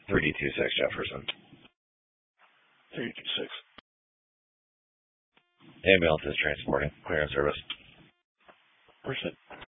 3D26 Jefferson. 326. Ambulance is transporting. Clearance service. Where's it?